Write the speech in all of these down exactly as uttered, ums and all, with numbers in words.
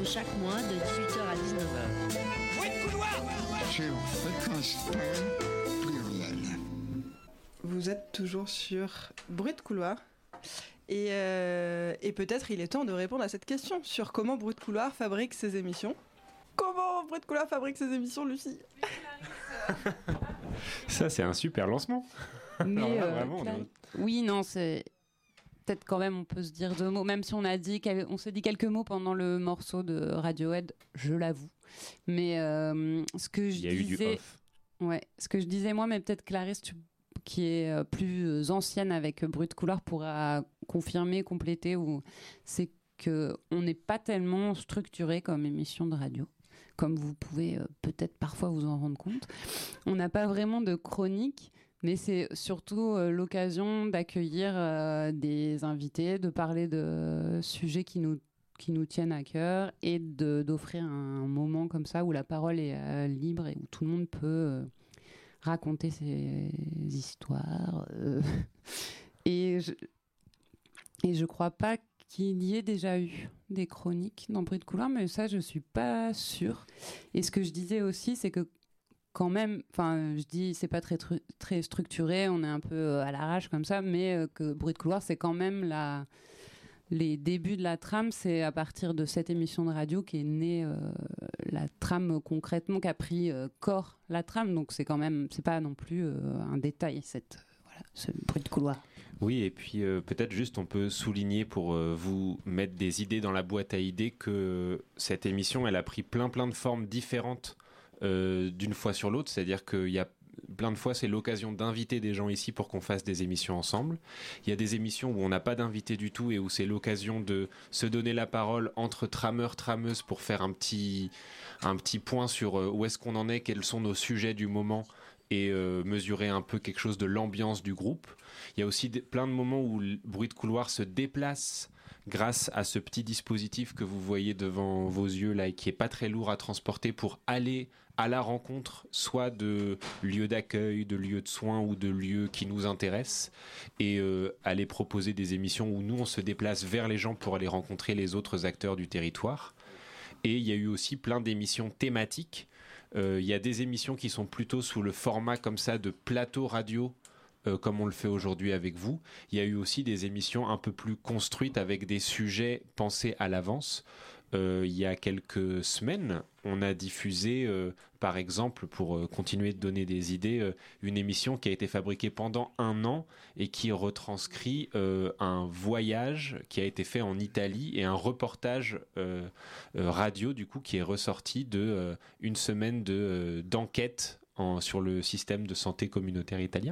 chaque mois de dix-huit heures à dix-neuf heures. Bruit de couloir Sur Fréquence Pluriel. Vous êtes toujours sur Bruit de couloir. Et, euh, et peut-être il est temps de répondre à cette question sur comment Bruit de couloir fabrique ses émissions. Comment Bruit de couloir fabrique ses émissions, Lucie? Ça, c'est un super lancement. Mais Alors là, euh, vraiment, là, on est- oui, non, c'est peut-être quand même on peut se dire deux mots, même si on a dit quel- on s'est dit quelques mots pendant le morceau de Radiohead, je l'avoue. Mais euh, ce que je Il y a eu du disais, off. ouais, ce que je disais moi, mais peut-être Clarisse, tu- qui est euh, plus ancienne avec Bruit de couloir, pourra confirmer, compléter, ou c'est que on n'est pas tellement structuré comme émission de radio. Comme vous pouvez euh, peut-être parfois vous en rendre compte. On n'a pas vraiment de chronique, mais c'est surtout euh, l'occasion d'accueillir euh, des invités, de parler de sujets qui nous, qui nous tiennent à cœur et de, d'offrir un moment comme ça où la parole est euh, libre et où tout le monde peut euh, raconter ses histoires. euh. et, je, et je crois pas qu'il y ait déjà eu des chroniques dans Bruit de couloir, mais ça, je suis pas sûre. Et ce que je disais aussi, c'est que quand même, enfin, je dis, c'est pas très, tru- très structuré, on est un peu euh, à l'arrache comme ça, mais euh, que Bruit de couloir, c'est quand même la... les débuts de la trame, c'est à partir de cette émission de radio qu'est née euh, la trame concrètement, qu'a pris euh, corps la trame. Donc c'est quand même, c'est pas non plus euh, un détail, cette, voilà, ce Bruit de couloir. Oui, et puis euh, peut-être juste on peut souligner pour euh, vous mettre des idées dans la boîte à idées que cette émission, elle a pris plein plein de formes différentes euh, d'une fois sur l'autre. C'est-à-dire qu'il y a plein de fois, c'est l'occasion d'inviter des gens ici pour qu'on fasse des émissions ensemble. Il y a des émissions où on n'a pas d'invité du tout et où c'est l'occasion de se donner la parole entre trameurs, trameuses pour faire un petit, un petit point sur euh, où est-ce qu'on en est, quels sont nos sujets du moment et euh, mesurer un peu quelque chose de l'ambiance du groupe. Il y a aussi des, plein de moments où le Bruit de couloir se déplace grâce à ce petit dispositif que vous voyez devant vos yeux là et qui est pas très lourd à transporter pour aller à la rencontre soit de lieux d'accueil, de lieux de soins ou de lieux qui nous intéressent et euh, aller proposer des émissions où nous on se déplace vers les gens pour aller rencontrer les autres acteurs du territoire. Et il y a eu aussi plein d'émissions thématiques. Euh, il y a des émissions qui sont plutôt sous le format comme ça de plateau radio, euh, comme on le fait aujourd'hui avec vous. Il y a eu aussi des émissions un peu plus construites avec des sujets pensés à l'avance. Euh, il y a quelques semaines, on a diffusé, euh, par exemple, pour euh, continuer de donner des idées, euh, une émission qui a été fabriquée pendant un an et qui retranscrit euh, un voyage qui a été fait en Italie et un reportage euh, euh, radio, du coup, qui est ressorti de euh, une semaine de, euh, d'enquête en, sur le système de santé communautaire italien.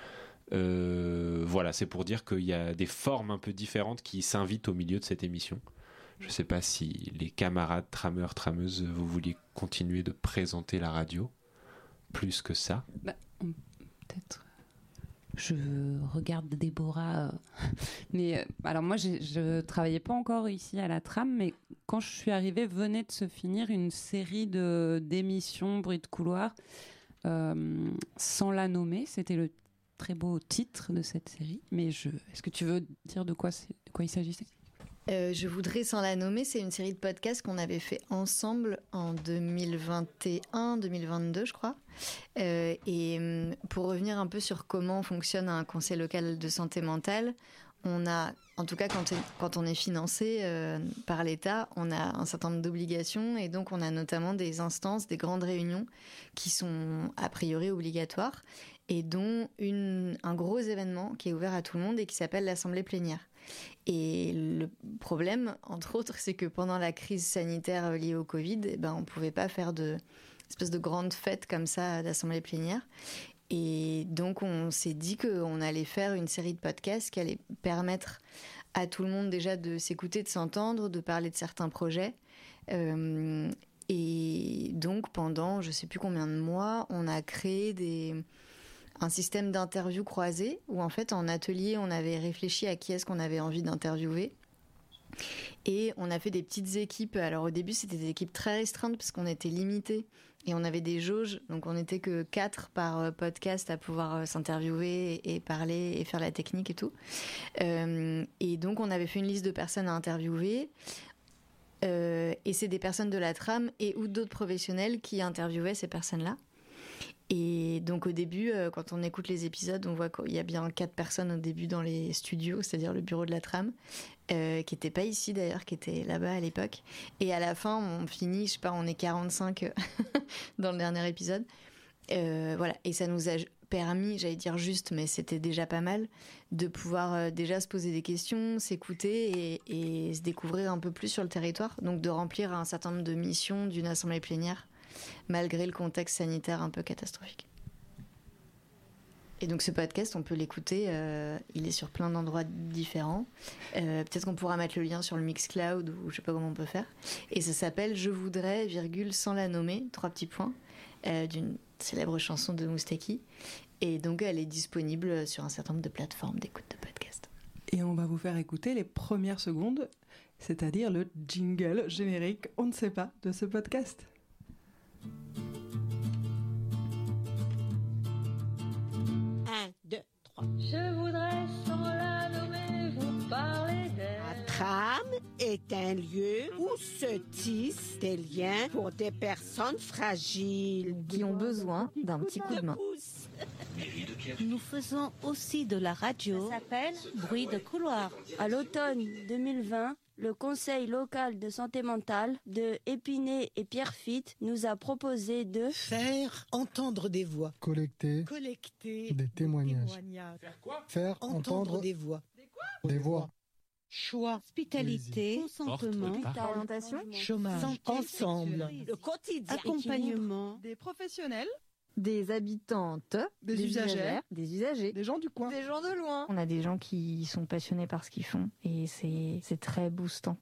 Euh, voilà, c'est pour dire qu'il y a des formes un peu différentes qui s'invitent au milieu de cette émission. Je ne sais pas si les camarades trameurs, trameuses, vous vouliez continuer de présenter la radio plus que ça. Bah, on- peut-être. Je regarde Déborah. euh, Mais euh, alors moi, j'ai- je travaillais pas encore ici à la trame, mais quand je suis arrivée, venait de se finir une série de d'émissions Bruit de couloir, euh, sans la nommer. C'était le très beau titre de cette série. Mais je, est-ce que tu veux dire de quoi c'est, de quoi il s'agissait? Euh, je voudrais sans la nommer, c'est une série de podcasts qu'on avait fait ensemble en deux mille vingt et un deux mille vingt-deux, je crois. Euh, et hum, pour revenir un peu sur comment fonctionne un conseil local de santé mentale, on a, en tout cas quand, quand on est financé euh, par l'État, on a un certain nombre d'obligations et donc on a notamment des instances, des grandes réunions qui sont a priori obligatoires et dont une, un gros événement qui est ouvert à tout le monde et qui s'appelle l'Assemblée plénière. Et le problème, entre autres, c'est que pendant la crise sanitaire liée au Covid, eh ben, on ne pouvait pas faire de espèce de grande fête comme ça d'assemblée plénière. Et donc, on s'est dit qu'on allait faire une série de podcasts qui allait permettre à tout le monde déjà de s'écouter, de s'entendre, de parler de certains projets. Euh, et donc, pendant je ne sais plus combien de mois, on a créé des... un système d'interviews croisées où en fait en atelier on avait réfléchi à qui est-ce qu'on avait envie d'interviewer et on a fait des petites équipes. Alors au début c'était des équipes très restreintes parce qu'on était limité et on avait des jauges, donc on n'était que quatre par podcast à pouvoir s'interviewer et parler et faire la technique et tout. Euh, et donc on avait fait une liste de personnes à interviewer. Euh, et c'est des personnes de la trame et ou d'autres professionnels qui interviewaient ces personnes-là. Et donc au début, euh, quand on écoute les épisodes, on voit qu'il y a bien quatre personnes au début dans les studios, c'est-à-dire le bureau de la trame, euh, qui n'étaient pas ici d'ailleurs, qui étaient là-bas à l'époque. Et à la fin, on finit, je sais pas, on est quarante-cinq dans le dernier épisode. Euh, voilà, et ça nous a permis, j'allais dire juste, mais c'était déjà pas mal, de pouvoir euh, déjà se poser des questions, s'écouter et, et se découvrir un peu plus sur le territoire. Donc de remplir un certain nombre de missions d'une assemblée plénière, malgré le contexte sanitaire un peu catastrophique. Et donc ce podcast, on peut l'écouter, euh, il est sur plein d'endroits différents. Euh, peut-être qu'on pourra mettre le lien sur le Mixcloud ou je sais pas comment on peut faire. Et ça s'appelle « Je voudrais, virgule, sans la nommer », trois petits points, euh, d'une célèbre chanson de Moustaki. Et donc elle est disponible sur un certain nombre de plateformes d'écoute de podcast. Et on va vous faire écouter les premières secondes, c'est-à-dire le jingle générique « On ne sait pas » de ce podcast. Un, deux, trois. Je voudrais sans la nommer vous parler d'elle. La trame est un lieu où se tissent des liens pour des personnes fragiles Qui ont besoin d'un petit coup de main. pouce. Nous faisons aussi de la radio. Ça s'appelle Bruit de couloir. À l'automne deux mille vingt, le Conseil local de santé mentale de Épinay et Pierrefitte nous a proposé de Faire entendre des voix. Collecter Collecter des témoignages. Faire quoi Faire Entendre, entendre des voix. des voix. Choix. Hospitalité, consentement, Orientation, Chômage. santé Ensemble. sexuelle. Le quotidien. accompagnement, Des professionnels, des habitantes, Des usagères, des usagers, des gens du coin. des gens de loin. On a des gens qui sont passionnés par ce qu'ils font et c'est, c'est très boostant.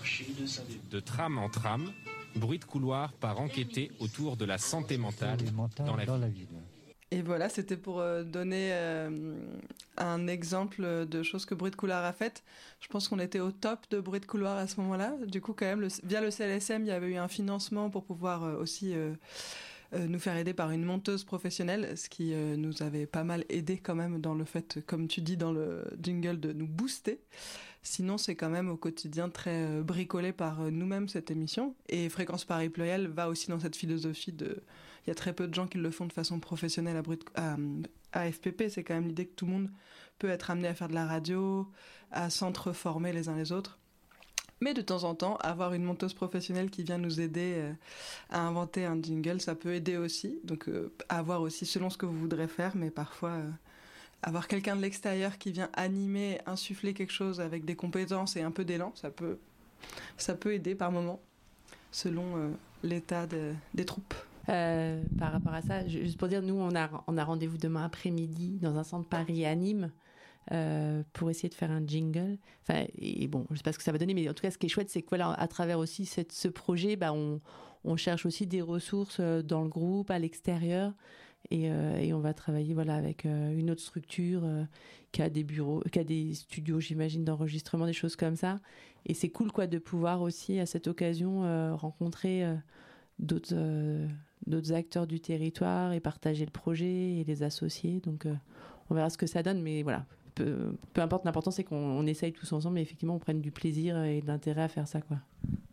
De trame en trame, Bruit de couloir part enquêter autour de la santé mentale dans la ville. Et voilà, c'était pour euh, donner euh, un exemple de choses que Bruit de couloir a faites. Je pense qu'on était au top de Bruit de couloir à ce moment-là. Du coup, quand même, le, via le C L S M, il y avait eu un financement pour pouvoir euh, aussi euh, euh, nous faire aider par une monteuse professionnelle, ce qui euh, nous avait pas mal aidé quand même dans le fait, comme tu dis dans le jingle, de nous booster. Sinon, c'est quand même au quotidien très euh, bricolé par euh, nous-mêmes cette émission. Et Fréquence Paris Pluriel va aussi dans cette philosophie de... Il y a très peu de gens qui le font de façon professionnelle à, Brut... à, à F P P. C'est quand même l'idée que tout le monde peut être amené à faire de la radio, à s'entreformer les uns les autres. Mais de temps en temps, avoir une monteuse professionnelle qui vient nous aider euh, à inventer un jingle, ça peut aider aussi. Donc, euh, à voir aussi selon ce que vous voudrez faire, mais parfois... Euh, avoir quelqu'un de l'extérieur qui vient animer, insuffler quelque chose avec des compétences et un peu d'élan, ça peut, ça peut aider par moment, selon euh, l'état de, des troupes. Euh, par rapport à ça, juste pour dire, nous, on a, on a rendez-vous demain après-midi dans un centre Paris à Nîmes euh, pour essayer de faire un jingle. Enfin, et bon, je ne sais pas ce que ça va donner, mais en tout cas, ce qui est chouette, c'est que voilà, à travers aussi cette, ce projet, bah, on, on cherche aussi des ressources dans le groupe, à l'extérieur. Et, euh, et on va travailler voilà, avec euh, une autre structure euh, qui a des bureaux, qui a des studios, j'imagine, d'enregistrement, des choses comme ça. Et c'est cool quoi, de pouvoir aussi, à cette occasion, euh, rencontrer euh, d'autres, euh, d'autres acteurs du territoire et partager le projet et les associer. Donc, euh, on verra ce que ça donne. Mais voilà, peu, peu importe, l'important, c'est qu'on on essaye tous ensemble et effectivement, on prenne du plaisir et de l'intérêt à faire ça, quoi.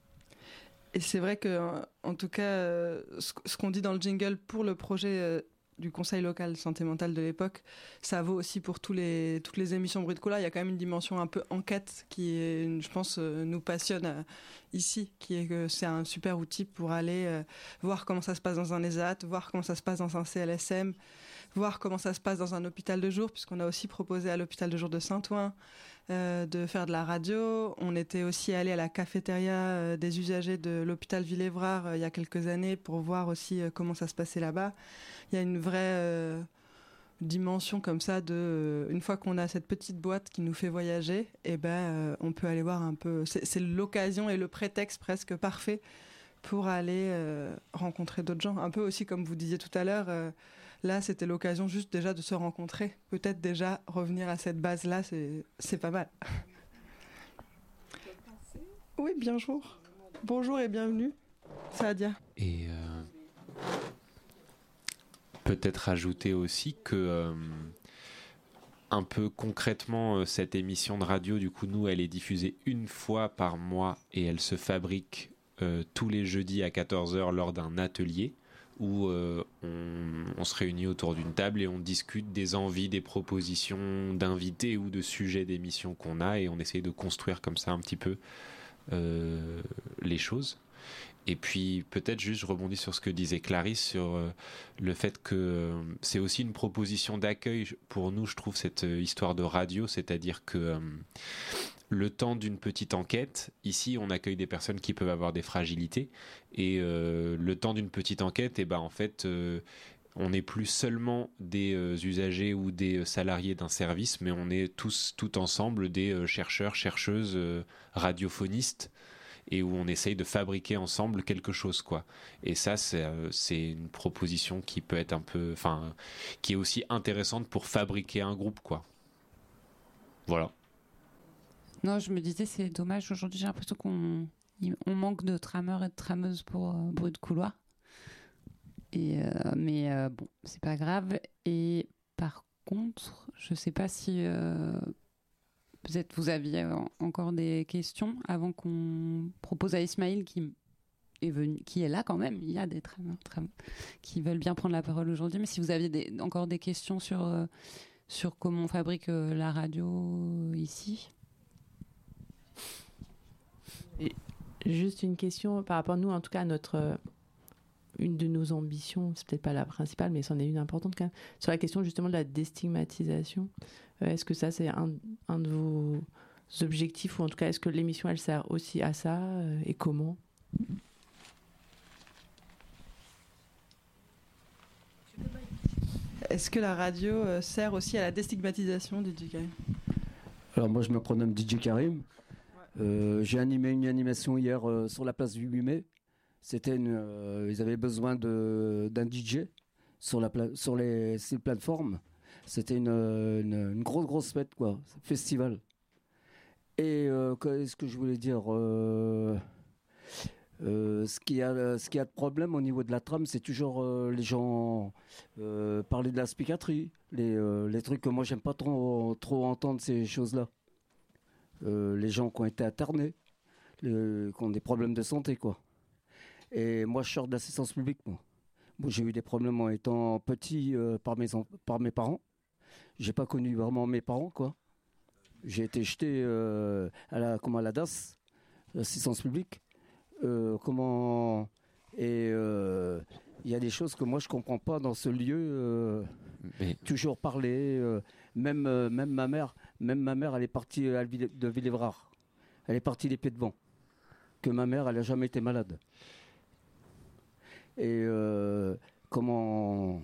Et c'est vrai que, en tout cas, euh, ce, ce qu'on dit dans le jingle pour le projet... Euh, du Conseil local santé mentale de l'époque, ça vaut aussi pour tous les, toutes les émissions Bruit de couloir. Il y a quand même une dimension un peu enquête qui, est, je pense, euh, nous passionne euh, ici, qui est que c'est un super outil pour aller euh, voir comment ça se passe dans un E S A T, voir comment ça se passe dans un C L S M, voir comment ça se passe dans un hôpital de jour, puisqu'on a aussi proposé à l'hôpital de jour de Saint-Ouen euh, de faire de la radio. On était aussi allé à la cafétéria euh, des usagers de l'hôpital Villévrard euh, il y a quelques années pour voir aussi euh, comment ça se passait là-bas. Il y a une vraie euh, dimension comme ça de, euh, une fois qu'on a cette petite boîte qui nous fait voyager, eh ben, euh, on peut aller voir un peu. C'est, c'est l'occasion et le prétexte presque parfait pour aller euh, rencontrer d'autres gens. Un peu aussi comme vous disiez tout à l'heure, euh, là c'était l'occasion juste déjà de se rencontrer. Peut-être déjà revenir à cette base-là, c'est, c'est pas mal. Oui, bien jour. Bonjour et bienvenue, Saadia. Et euh, peut-être ajouter aussi que euh, un peu concrètement, euh, cette émission de radio, du coup, nous, elle est diffusée une fois par mois et elle se fabrique euh, tous les jeudis à quatorze heures lors d'un atelier où euh, on, on se réunit autour d'une table et on discute des envies, des propositions d'invités ou de sujets d'émissions qu'on a, et on essaye de construire comme ça un petit peu euh, les choses. Et puis peut-être juste je rebondis sur ce que disait Clarisse sur euh, le fait que euh, c'est aussi une proposition d'accueil pour nous, je trouve, cette euh, histoire de radio, c'est-à-dire que euh, le temps d'une petite enquête, ici on accueille des personnes qui peuvent avoir des fragilités, et euh, le temps d'une petite enquête, et ben en fait euh, on n'est plus seulement des euh, usagers ou des salariés d'un service, mais on est tous tout ensemble des euh, chercheurs, chercheuses, euh, radiophonistes, et où on essaye de fabriquer ensemble quelque chose, quoi. Et ça, c'est, euh, c'est une proposition qui peut être un peu, enfin, qui est aussi intéressante pour fabriquer un groupe, quoi. Voilà. Non, je me disais, c'est dommage. Aujourd'hui, j'ai l'impression qu'on on manque de trameurs et de trameuses pour euh, bruit de couloir. Et euh, mais euh, bon, c'est pas grave. Et par contre, je sais pas si euh, peut-être vous aviez encore des questions avant qu'on propose à Ismaël qui est venu, qui est là quand même. Il y a des trameurs, trameurs qui veulent bien prendre la parole aujourd'hui. Mais si vous aviez des, encore des questions sur euh, sur comment on fabrique euh, la radio ici. Et juste une question par rapport à nous, en tout cas à notre euh, une de nos ambitions, c'est peut-être pas la principale, mais c'en est une importante quand même, sur la question justement de la déstigmatisation. Euh, est-ce que ça c'est un, un de vos objectifs, ou en tout cas est-ce que l'émission elle sert aussi à ça, euh, et comment? Est-ce que la radio euh, sert aussi à la déstigmatisation du D J Karim? Alors moi je me prénomme D J Karim. Euh, j'ai animé une animation hier euh, sur la place du huit mai. C'était une, euh, ils avaient besoin de, d'un D J sur, la pla- sur les, ces plateformes. C'était une, une, une grosse grosse fête, quoi, festival. Et euh, qu'est-ce que je voulais dire euh, euh, ce qui a ce qui a de problème au niveau de la trame, c'est toujours euh, les gens euh, parler de la psychiatrie, les euh, les trucs que moi j'aime pas trop trop entendre, ces choses-là. Euh, les gens qui ont été internés, les, qui ont des problèmes de santé, quoi. Et moi, je sors d'assistance publique, moi. Bon, j'ai eu des problèmes en étant petit euh, par, mes en- par mes parents. J'ai pas connu vraiment mes parents, quoi. J'ai été jeté euh, à la, comment, à la D A S, assistance publique. Euh, comment... Et il euh, y a des choses que moi, je comprends pas dans ce lieu. Euh, Mais... Toujours parler, euh, même, euh, même ma mère, même ma mère, elle est partie à Ville- de Villévrard. Elle est partie les pieds devant. Que ma mère, elle a jamais été malade. Et euh, comment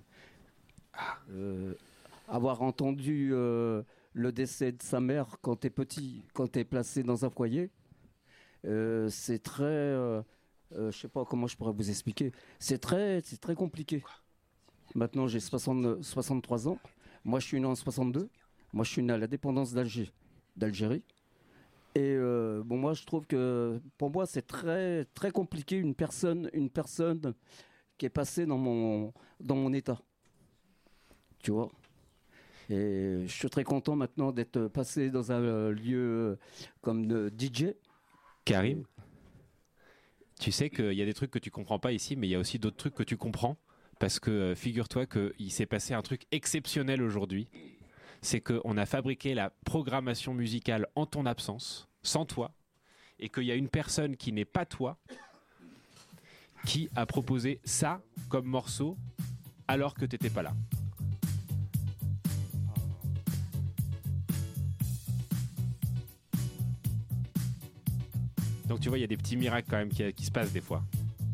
euh, avoir entendu euh, le décès de sa mère quand t'es petit, quand t'es placé dans un foyer, euh, c'est très, euh, euh, je sais pas comment je pourrais vous expliquer. C'est très, c'est très compliqué. Maintenant, j'ai soixante, soixante-trois ans. Moi, je suis né en soixante-deux. Moi, je suis né à la dépendance d'Alger, d'Algérie. Et euh, bon, moi, je trouve que pour moi, c'est très, très compliqué une personne, une personne qui est passée dans mon, dans mon état. Tu vois. Et je suis très content maintenant d'être passé dans un euh, lieu comme de D J. Karim, tu sais qu'il y a des trucs que tu comprends pas ici, mais il y a aussi d'autres trucs que tu comprends. Parce que euh, figure-toi qu'il s'est passé un truc exceptionnel aujourd'hui. C'est qu'on a fabriqué la programmation musicale en ton absence, sans toi, et qu'il y a une personne qui n'est pas toi, qui a proposé ça comme morceau alors que tu n'étais pas là. Donc tu vois, il y a des petits miracles quand même qui, qui se passent des fois.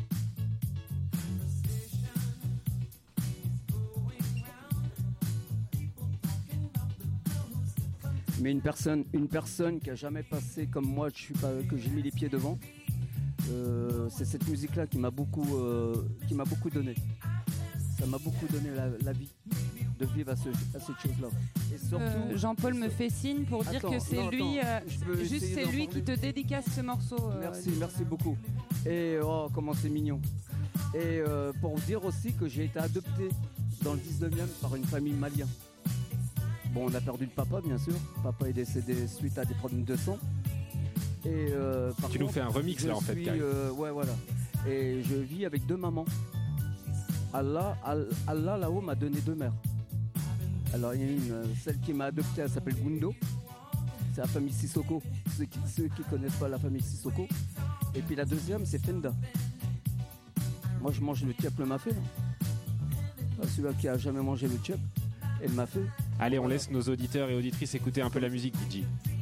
Mais une personne, une personne qui a jamais passé comme moi, je suis pas, que j'ai mis les pieds devant, euh, c'est cette musique-là qui m'a beaucoup, euh, qui m'a beaucoup donné. Ça m'a beaucoup donné la, la vie de vivre à, ce, à cette chose-là. Et surtout, Euh, Jean-Paul me fait signe pour dire Attends, que c'est non, lui, attends, euh, je peux juste essayer c'est d'en lui parler. qui te dédicace ce morceau. euh, Merci, du- merci beaucoup. Et oh, comment c'est mignon. Et euh, pour vous dire aussi que j'ai été adopté dans le dix-neuvième par une famille malienne. Bon, on a perdu le papa, bien sûr. Papa est décédé suite à des problèmes de sang. Et euh, par tu contre, nous fais un remix là en fait, suis, Karim. euh, ouais, voilà. Et je vis avec deux mamans. Allah, Allah là-haut m'a donné deux mères. Alors il y a une, euh, celle qui m'a adopté, elle s'appelle Gundo. C'est la famille Sissoko. Ceux qui, ceux qui connaissent pas la famille Sissoko. Et puis la deuxième, c'est Fenda. Moi, je mange le tchèp, le mafé. Là. Celui-là qui a jamais mangé le tchèp, elle m'a fait. Allez, on laisse nos auditeurs et auditrices écouter un peu la musique, D J.